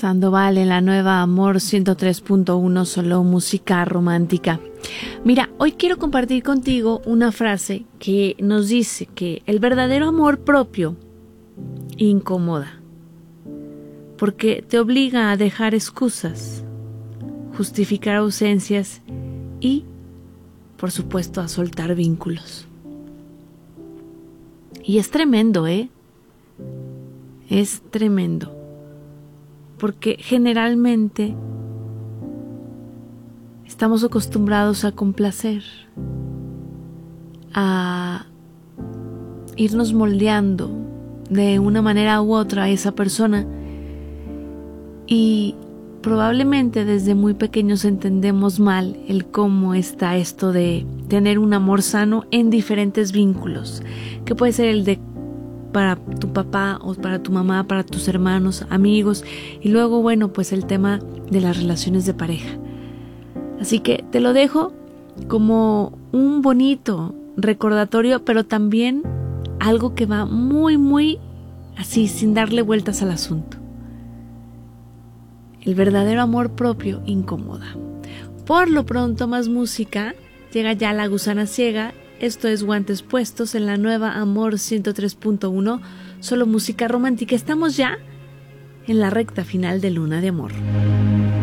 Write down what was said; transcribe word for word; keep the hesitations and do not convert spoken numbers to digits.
Sandoval en la nueva Amor ciento tres punto uno, solo música romántica. Mira, hoy quiero compartir contigo una frase que nos dice que el verdadero amor propio incomoda, porque te obliga a dejar excusas, justificar ausencias y, por supuesto, a soltar vínculos. Y es tremendo, ¿eh? Es tremendo. Porque generalmente estamos acostumbrados a complacer, a irnos moldeando de una manera u otra a esa persona, y probablemente desde muy pequeños entendemos mal el cómo está esto de tener un amor sano en diferentes vínculos, que puede ser el de para tu papá o para tu mamá, para tus hermanos, amigos, y luego, bueno, pues el tema de las relaciones de pareja. Así que te lo dejo como un bonito recordatorio, pero también algo que va muy, muy así, sin darle vueltas al asunto. El verdadero amor propio incomoda. Por lo pronto, más música. Llega ya La Gusana Ciega. Esto es Guantes Puestos en la nueva Amor ciento tres punto uno, solo música romántica. Estamos ya en la recta final de Luna de Amor.